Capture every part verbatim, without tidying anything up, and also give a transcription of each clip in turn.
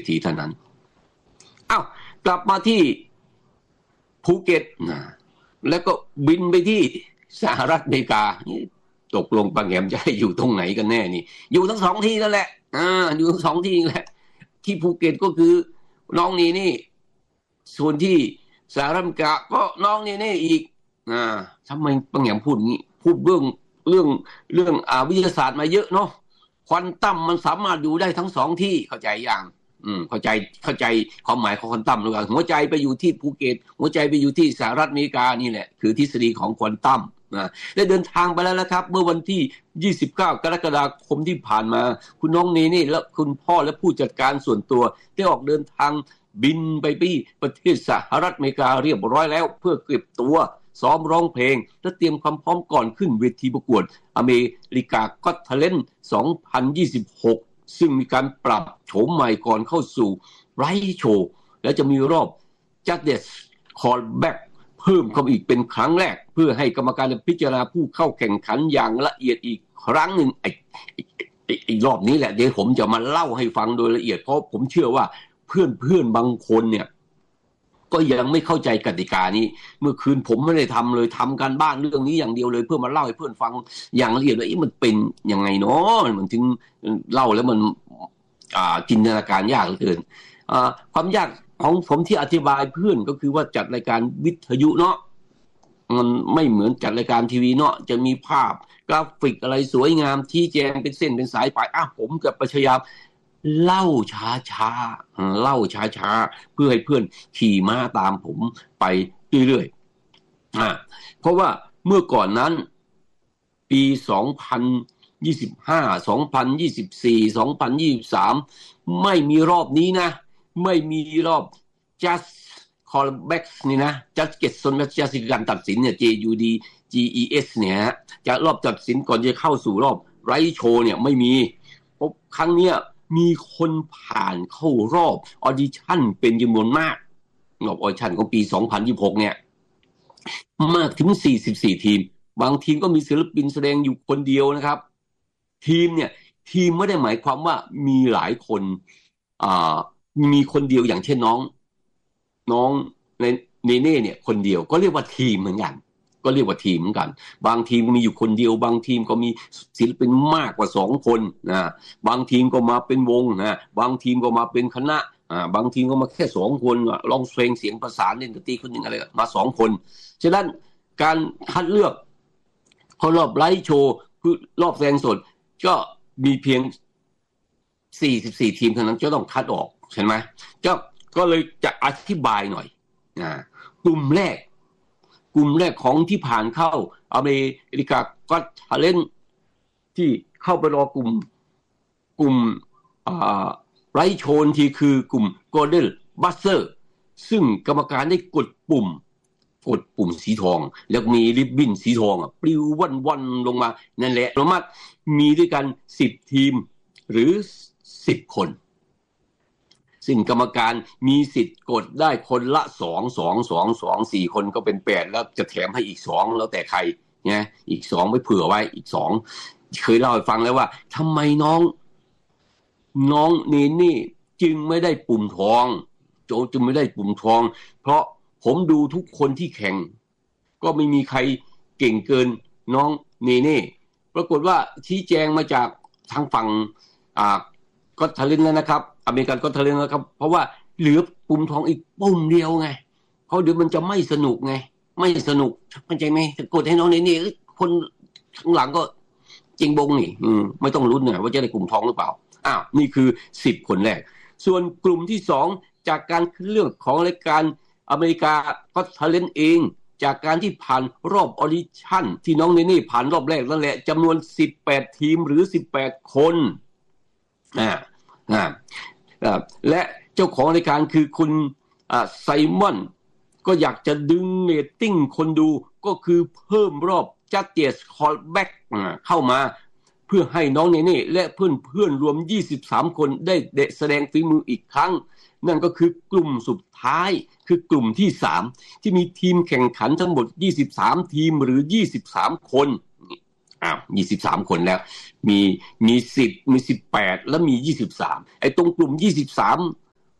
ทีเท่านั้นอ้าวกลับมาที่ภูเก็ตนะแล้วก็บินไปที่สหรัฐอเมริกาตกลงปางแหมจะให้อยู่ตรงไหนกันแน่นี่อยู่ทั้งสองที่นั่นแหละอ่าอยู่ทั้งสองที่แหละที่ภูเก็ตก็คือน้องนี่นี่ส่วนที่สหรัฐอเมริกาก็น้องนี่นี่อีกอ่าทำไมปางแหมพูดงี้พูดเรื่องเรื่องเรื่องอ่าวิทยาศาสตร์มาเยอะเนาะควอนตัมมันสามารถอยู่ได้ทั้งสองที่เข้าใจอย่างอืมเข้าใจเข้าใจความหมายของควอนตัมหรือเปล่าหัวใจไปอยู่ที่ภูเก็ตหัวใจไปอยู่ที่สหรัฐอเมริกานี่แหละคือทฤษฎีของควอนตัมนะได้เดินทางไปแล้วนะครับเมื่อวันที่ยี่สิบเก้ากรกฎาคมที่ผ่านมาคุณน้องเนนี่และคุณพ่อและผู้จัดการส่วนตัวได้ออกเดินทางบินไปที่ประเทศสหรัฐอเมริกาเรียบร้อยแล้วเพื่อเก็บตัวซ้อมร้องเพลงและเตรียมความพร้อมก่อนขึ้นเวทีประกวดอเมริกาก็อต Talent สองพันยี่สิบหกซึ่งมีการปรับโฉมใหม่ก่อนเข้าสู่ไรท์โชว์และจะมีรอบ Judges Callback เพิ่มเข้าอีกเป็นครั้งแรกเพื่อให้กรรมการพิจารณาผู้เข้าแข่งขันอย่างละเอียดอีกครั้งหนึ่งไอ้ไอ้รอบนี้แหละเดี๋ยวผมจะมาเล่าให้ฟังโดยละเอียดเพราะผมเชื่อว่าเพื่อนเพื่อนบางคนเนี่ยก็ยังไม่เข้าใจกติกานี้เมื่อคืนผมไม่ได้ทำเลยทำการบ้านเรื่องนี้อย่างเดียวเลยเพื่อมาเล่าให้เพื่อนฟังอย่างละเอียดว่ามันเป็นยังไงเนาะมันถึงเล่าแล้วมันอ่าจินตนาการยากเหลือเกินอ่าความยากของผมที่อธิบายเพื่อนก็คือว่าจัดรายการวิทยุเนาะมันไม่เหมือนจัดรายการทีวีเนาะจะมีภาพกราฟิกอะไรสวยงามชี้แจงเป็นเส้นเป็นสายไปอ้าวผมกับพยายามเล่าช้าๆเล่าช้าๆเพื่อให้เพื่อนขี่ม้าตามผมไปเรื่อยๆอ่าเพราะว่าเมื่อก่อนนั้นปีสองพันยี่สิบห้า สองพันยี่สิบสี่ สองพันยี่สิบสามไม่มีรอบนี้นะไม่มีรอบ just callback นี่นะ just get ส่วน just คือการตัดสินเนี่ย J U D G E S เนี่ยฮะจะรอบตัดสินก่อนจะเข้าสู่รอบไรท์โชว์เนี่ยไม่มีเพราะครั้งเนี้ยมีคนผ่านเข้ารอบออดิชั่นเป็นจำนวนมากรอบออดิชั่นของปีสองพันยี่สิบหกเนี่ยมากถึงสี่สิบสี่ทีมบางทีมก็มีศิลปินแสดงอยู่คนเดียวนะครับทีมเนี่ยทีมไม่ได้หมายความว่ามีหลายคนอ่ามีคนเดียวอย่างเช่นน้องน้องเนเน่เนี่ยคนเดียวก็เรียกว่าทีมเหมือนกันก็เรียกว่าทีมเหมือนกันบางทีมมีอยู่คนเดียวบางทีมก็มีศิลปินมากกว่าสองคนนะบางทีมก็มาเป็นวงนะบางทีมก็มาเป็นคณะอ่าบางทีมก็มาแค่สองคนร้องเพลงเสียงประสานเล่นดนตรีคนหนึ่งอะไรมาสองคนฉะนั้นการคัดเลือกเขารอบไลฟ์โชว์คือรอบแสดงสดก็มีเพียงสี่สิบสี่ทีมเท่านั้นจะต้องคัดออกใช่ไหมก็ก็เลยจะอธิบายหน่อยนะกลุ่มแรกกลุ่มแรกของที่ผ่านเข้าอเมริกาก็ทาเลนต์ที่เข้าไปรอกลุ่มกลุ่มไรท์โชนที่คือกลุ่ม Golden Buzzer ซึ่งกรรมการได้กดปุ่มกดปุ่มสีทองแล้วมีริบบิ้นสีทองปลิวว่อนๆลงมานั่นแหละสามารถมีด้วยกันสิบทีมหรือสิบคนซึ่งกรรมการมีสิทธิ์กดได้คนละสอง สอง สอง สอง สี่คนก็เป็นแปดแล้วจะแถมให้อีกสองแล้วแต่ใครนะอีกสองไว้เผื่อไว้อีกสองเคยเล่าให้ฟังแล้วว่าทำไมน้องน้องเนนี่จึงไม่ได้ปุ่มทองโจจึงไม่ได้ปุ่มทองเพราะผมดูทุกคนที่แข่งก็ไม่มีใครเก่งเกินน้องเนเน่ปรากฏว่าชี้แจงมาจากทางฝั่งอ่าก็ทะเลนแล้วนะครับอเมริกันก็ทะเลนแล้วครับเพราะว่าเหลือปุ่มทองอีกปุ่มเดียวไงเพราะเดี๋ยวมันจะไม่สนุกไงไม่สนุกเข้าใจไหมจะกดให้น้องเนเน่คนข้างหลังก็จริงบงนี่อืมไม่ต้องลุ้นนะว่าจะได้กลุ่มทองหรือเปล่าอ้าวนี่คือสิบคนแรกส่วนกลุ่มที่สองจากการเลือกของรายการอเมริกาก็ทะเลนเองจากการที่ผ่านรอบออดิชั่นที่น้องเนเน่ผ่านรอบแรกนั่นแหละจำนวนสิบแปดทีมหรือสิบแปดคนอ่าอ่าและเจ้าของรายการคือคุณอ่าไซมอนก็อยากจะดึงเรตติ้งคนดูก็คือเพิ่มรอบ Judges Callback เข้ามาเพื่อให้น้องเนเน่และเพื่อนๆรวมยี่สิบสามคนได้แสดงฝีมืออีกครั้งนั่นก็คือกลุ่มสุดท้ายคือกลุ่มที่สามที่มีทีมแข่งขันทั้งหมดยี่สิบสามทีมหรือยี่สิบสามคนอ้าวยี่สิบสามคนแล้วมีมีสิบมีสิบแปดแล้วมียี่สิบสามไอ้ตรงกลุ่มยี่สิบสาม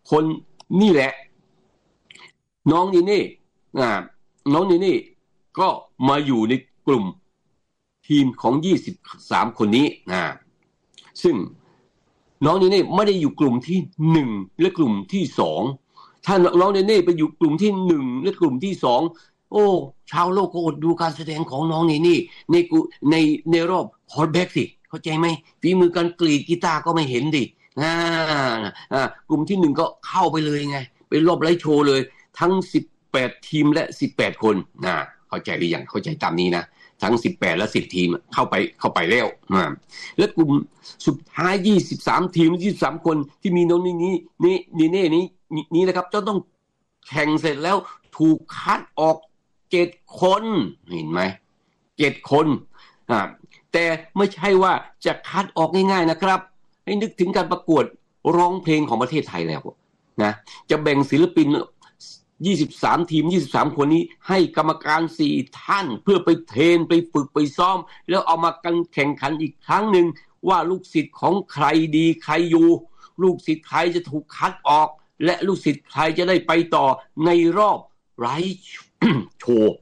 คนนี่แหละน้องนี่นี่อ่าน้องนี่นี่ก็มาอยู่ในกลุ่มทีมของยี่สิบสามคนนี้นะซึ่งน้องนี่นี่ไม่ได้อยู่กลุ่มที่หนึ่งและกลุ่มที่สองถ้าน้องนี่นี่ไปอยู่กลุ่มที่หนึ่งและกลุ่มที่สองโอ้ชาวโลกก็อดดูการแสดงของน้องนี่นี่ในกูในในรอบฮอตแบ็กสิเข้าใจไหมฝีมือการกรีดกีตาร์ก็ไม่เห็นดิอ่าอ่ากลุ่มที่หนึ่งก็เข้าไปเลยไงไปรอบไลฟ์โชว์เลยทั้งสิบแปดทีมและสิบแปดคนนะเข้าใจหรือยังเข้าใจตามนี้นะทั้งสิบแปดและสิบทีมเข้าไปเข้าไปแล้วนะและกลุ่มสุดท้ายยี่สิบสามทีมยี่สิบสามคนที่มีน้องนี่นี่นี่นี่นี่นี่นี่นะครับจะต้องแข่งเสร็จแล้วถูกคัดออกเจ็ดคนเห็นไหมเจ็ดคนอ่าแต่ไม่ใช่ว่าจะคัดออกง่ายๆนะครับให้นึกถึงการประกวดร้องเพลงของประเทศไทยแล้วนะจะแบ่งศิลปินยี่สิบสามทีมยี่สิบสามคนนี้ให้กรรมการสี่ท่านเพื่อไปเทรนไปฝึกไปซ้อมแล้วเอามากันแข่งขันอีกครั้งหนึ่งว่าลูกศิษย์ของใครดีใครอยู่ลูกศิษย์ใครจะถูกคัดออกและลูกศิษย์ใครจะได้ไปต่อในรอบไลฟ์โชว์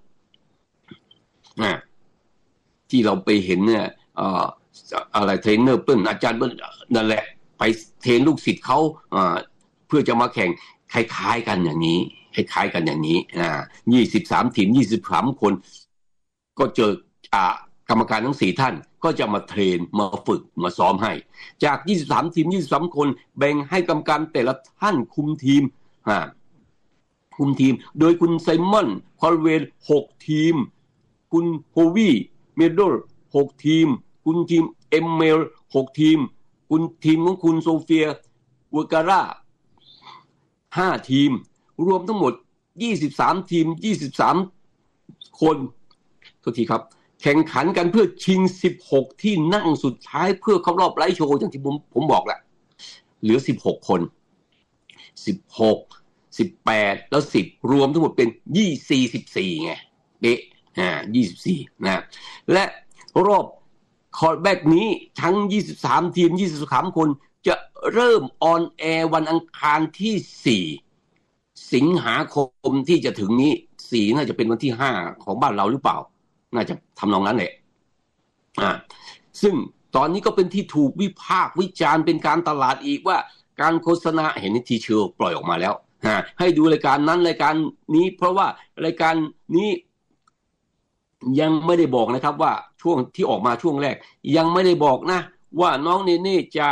ที่เราไปเห็นเนี่ยอะไรเทรนเนอร์เปิ้ลอาจารย์เปิ้ลนั่นแหละไปเทรนลูกศิษย์เขาเพื่อจะมาแข่งคล้ายๆกันอย่างนี้คล้ายๆกันอย่างนี้อ่ายี่สิบสามทีมยี่สิบสามคนก็เจออ่ากรรมการทั้งสี่ท่านก็จะมาเทรนมาฝึกมาซ้อมให้จากยี่สิบสามทีมยี่สิบสามคนแบ่งให้กรรมการแต่ละท่านคุมทีมอ่าคุมทีมโดยคุณไซมอนคอลเวลหกทีมคุณโฮวีเมโดลหกทีมคุณทีมเอมเมลหกทีมคุณทีมของคุณโซเฟียเวอร์การาห้าทีมรวมทั้งหมดยี่สิบสามทีมยี่สิบสามคนโทษทีครับแข่งขันกันเพื่อชิงสิบหกที่นั่งสุดท้ายเพื่อเข้ารอบไลฟ์โชว์อย่างที่ผมผมบอกแหละเหลือสิบหกคนสิบหก สิบแปดแล้วสิบรวมทั้งหมดเป็นยี่สิบสี่ไงเด๊ะอ่ายี่สิบสี่นะและรอบคอร์แบ็กนี้ทั้งยี่สิบสามทีมยี่สิบสามคนจะเริ่มออนแอร์วันอังคารที่สี่สิงหาคมที่จะถึงนี้สี่น่าจะเป็นวันที่ห้าของบ้านเราหรือเปล่าน่าจะทำนองนั้นแหละอ่าซึ่งตอนนี้ก็เป็นที่ถูกวิพากษ์วิจารณ์เป็นการตลาดอีกว่าการโฆษณาเห็นทีเชอร์ปล่อยออกมาแล้วอ่าให้ดูรายการนั้นรายการนี้เพราะว่ารายการนี้ยังไม่ได้บอกนะครับว่าช่วงที่ออกมาช่วงแรกยังไม่ได้บอกนะว่าน้องเนเน่จะ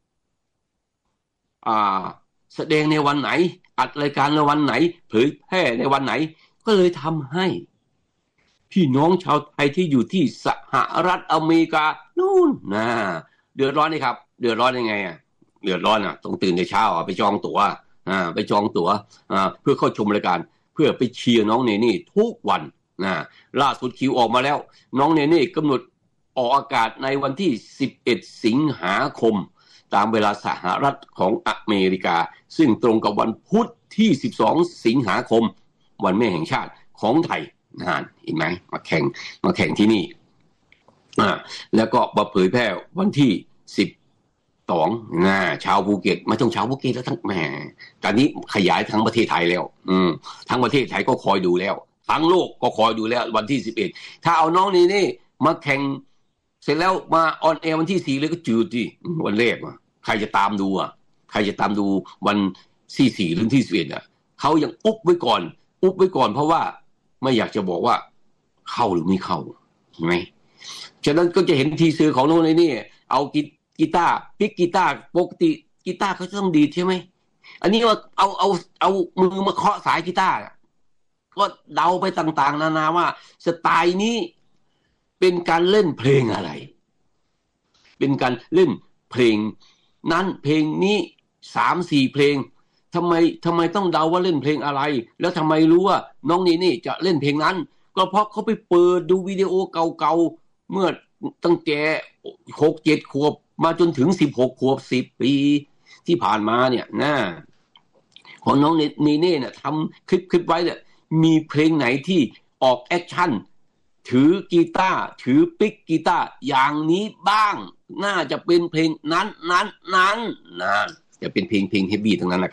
อ่าแสดงในวันไหนอัดรายการในวันไหนเผยแพร่ในวันไหนก็เลยทำให้พี่น้องชาวไทยที่อยู่ที่สหรัฐอเมริกานู่นนะเดือดร้อนนี่ครับเดือดร้อนยังไงอ่ะเดือดร้อนอ่ะต้องตื่นในเช้าอ่ะไปจองตั๋วอ่าไปจองตั๋วอ่าเพื่อเข้าชมรายการเพื่อไปเชียร์น้องเนเน่ทุกวันนะล่าสุดคิวออกมาแล้วน้องเนเน่กำหนดออกอากาศในวันที่สิบเอ็ดสิงหาคมตามเวลาสหรัฐของอเมริกาซึ่งตรงกับวันพุธที่สิบสองสิงหาคมวันแม่แห่งชาติของไทยนะเห็นไหมมาแข่งมาแข่งที่นี่อ่าแล้วก็มาเผยแพร่วันที่สิบสองนะชาวภูเก็ตไม่ต้องชาวภูเก็ตแล้วทั้งแหมตอนนี้ขยายทั้งประเทศไทยแล้วอืมทั้งประเทศไทยก็คอยดูแล้วทั้งโลกก็คอยดูแล้ววันที่สิบเอ็ดถ้าเอาน้องนี่นี่มาแข่งเสร็จแล้วมาออนแอร์วันที่สี่เลยก็จืดดิวันแรกอ่ะใครจะตามดูอ่ะใครจะตามดูวันที่สี่หรือที่สิบเอ็ดอ่ะเขายังอุ๊บไว้ก่อนอุ๊บไว้ก่อนเพราะว่าไม่อยากจะบอกว่าเข้าหรือไม่เข้าเห็นไหมฉะนั้นก็จะเห็นทีเซอร์ของน้องนี่นี่เอากีตาร์ปิกกีตาร์ปกติกีตาร์เขาต้องดีดใช่ไหมอันนี้ว่าเอาเอาเอามือมาเคาะสายกีตาร์ก็เดาไปต่างๆนานาว่าสไตล์นี้เป็นการเล่นเพลงอะไรเป็นการเล่นเพลงนั้นเพลงนี้สามสี่เพลงทำไมทำไมต้องเดาว่าเล่นเพลงอะไรแล้วทำไมรู้ว่าน้องนี่นี่จะเล่นเพลงนั้นก็เพราะเขาไปเปิดดูวิดีโอเก่าๆเมื่อตั้งแต่หกเจ็ดขวบมาจนถึงสิบหกขวบสิบปีที่ผ่านมาเนี่ยนะของน้องนี่นี่เนี่ยทำคลิปคลิปไว้เนี่ยมีเพลงไหนที่ออกแอคชั่นถือกีตาร์ถือปิกกีตาร์อย่างนี้บ้างน่าจะเป็นเพลงนั้นนั้นนั้นนะจะเป็นเพลงเพลงเฮฟวี่ทั้งนั้นนะครับ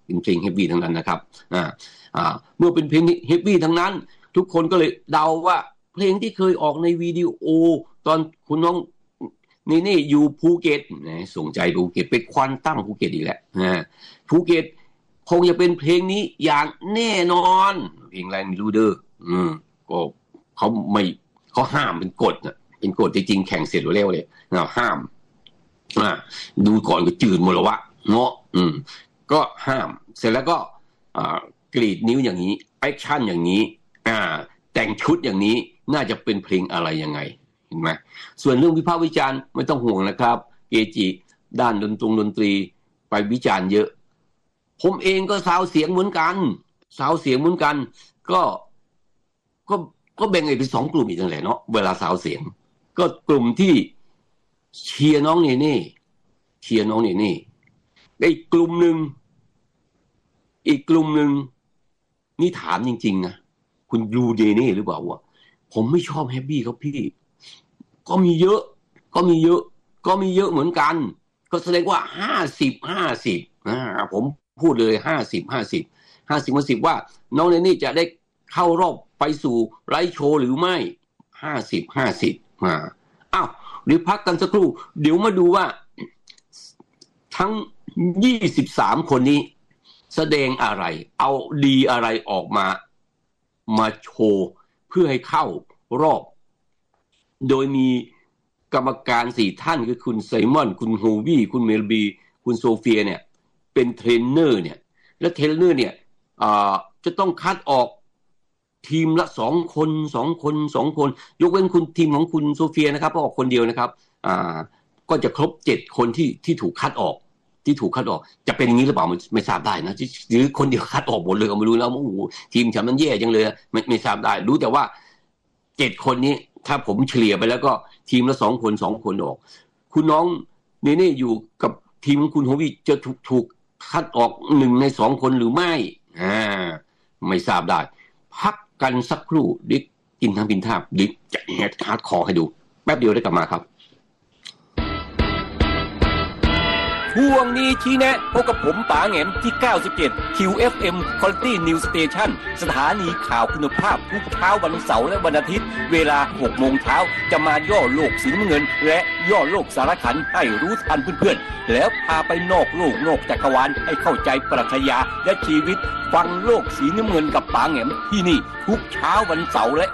เป็นเพลงเฮฟวี่ทั้งนั้นนะครับอ่าอ่าเมื่อเป็นเพลงเฮฟวี่ทั้งนั้นทุกคนก็เลยเดาว่าเพลงที่เคยออกในวิดีโอตอนคุณน้องนี่นี่อยู่ภูเก็ตนะส่งใจภูเก็ตไปควอนตัมภูเก็ตอีกแล้วนะภูเก็ตคงจะเป็นเพลงนี้อย่างแน่นอนเพลงอะไรไม่รู้เด้ออืมก็เขาไม่เขาห้ามเป็นกฎนะเป็นกฎจริงๆแข่งเสร็จแล้วเลยนะห้ามอ่าดูก่อนก็จืดหมดแล้ววะเงาะอืมก็ห้ามเสร็จแล้วก็อ่ากรีดนิ้วอย่างนี้แอคชั่นอย่างนี้อ่าแต่งชุดอย่างนี้น่าจะเป็นเพลงอะไรยังไงเห็นไหมส่วนเรื่องวิพากษ์วิจารณ์ไม่ต้องห่วงนะครับเกจิด้านดนตรีดนตรีไปวิจารณ์เยอะผมเองก็ซาวเสียงเหมือนกันซาวเสียงเหมือนกันก็ก็ก็แบ่งเป็นสองกลุ่มอีกนั่นแหละเนาะเวลาซาวเสียงก็กลุ่มที่เชียร์น้องเนเน่เชียร์น้องเนเน่ได้อีกกลุ่มนึงอีกกลุ่มนึงนี่ถามจริงๆนะคุณดูเนเน่หรือเปล่าวะผมไม่ชอบแฮปปี้ครับพี่ก็มีเยอะก็มีเยอะก็มีเยอะเหมือนกันก็แสดงว่าห้าสิบ ห้าสิบอ่าผมพูดเลยห้าสิบ ห้าสิบ ห้าสิบ ห้าสิบว่าน้องเนเน่จะได้เข้ารอบไปสู่ไลฟ์โชว์หรือไม่ห้าสิบ ห้าสิบอ่าอ้าวเดี๋ยวพักกันสักครู่เดี๋ยวมาดูว่าทั้งยี่สิบสามคนนี้แสดงอะไรเอาดีอะไรออกมามาโชว์เพื่อให้เข้ารอบโดยมีกรรมการสี่ท่านคือคุณไซมอนคุณโฮวี่คุณเมลบีคุณโซเฟียเนี่ยเป็นเทรนเนอร์เนี่ยและเทรนเนอร์เนี่ยจะต้องคัดออกทีมละสองคนสองคนสองคนยกเว้นคุณทีมของคุณโซเฟียนะครับออกคนเดียวนะครับก็จะครบเจ็ดคนที่ที่ถูกคัดออกที่ถูกคัดออกจะเป็นอย่างนี้หรือเปล่าไม่ไม่ทราบได้นะหรือคนเดียวคัดออกหมดเลยก็ไม่รู้แล้วโอ้โหทีมฉันมันแย่จังเลยไม่ไม่ทราบได้รู้แต่ว่าเจ็ดคนนี้ถ้าผมเฉลี่ยไปแล้วก็ทีมละสองคนสองคนออกคุณน้องเนเน่อยู่กับทีมคุณโฮวี่จะถูกถูกคัดออกหนึ่งในสองคนหรือไม่อ่าไม่ทราบได้พักกันสักครู่ดิกินทั้งบินท่าดิจะแฮดฮาร์ดคอร์ให้ดูแป๊บเดียวได้กลับมาครับช่วงนี้ชี้แนะพบกับผมป๋าแหงมที่เก้าสิบเจ็ด คิว เอฟ เอ็ม Quality News Station สถานีข่าวคุณภาพทุกเช้าวันเสาร์และวันอาทิตย์เวลา หกโมงเช้าจะมาย่อโลกสีน้ำเงินและย่อโลกสารขันให้รู้ทันเพื่อนๆแล้วพาไปนอกโลกนอกจักรวาลให้เข้าใจปรัชญาและชีวิตฟังโลกสีน้ำเงินกับป๋าแหงมที่นี่ทุกเช้าวันเสาร์และ